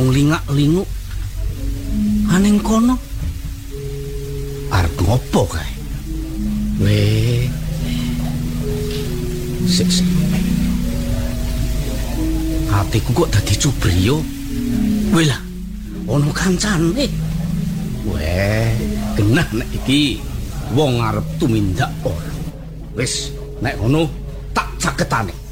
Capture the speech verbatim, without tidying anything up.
wong lingak-linguk. Aning kono arep ngopo kae? Weh. Sik sik. Atiku kok dadi cubriyo. Weh lah, ono kancane. Weh, genah nek iki wong arep tumindak ora. Wis, nek ngono tak caketane.